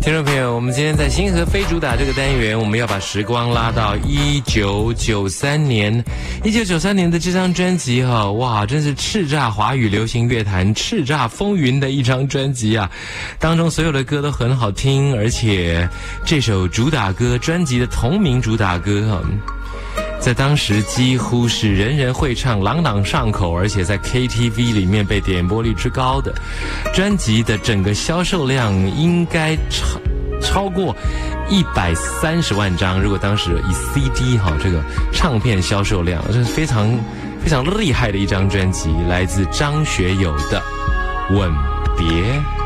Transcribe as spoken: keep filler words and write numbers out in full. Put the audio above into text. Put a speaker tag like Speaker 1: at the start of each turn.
Speaker 1: 听众朋友，我们今天在星河非主打这个单元，我们要把时光拉到一九九三年。一九九三年的这张专辑哈、啊，哇，真是叱咤华语流行乐坛、叱咤风云的一张专辑啊！当中所有的歌都很好听，而且这首主打歌，专辑的同名主打歌哈、啊。在当时几乎是人人会唱，朗朗上口，而且在 K T V 里面被点播率之高的专辑的整个销售量应该超超过一百三十万张。如果当时以 C D 哈这个唱片销售量，这是非常非常厉害的一张专辑，来自张学友的《吻别》。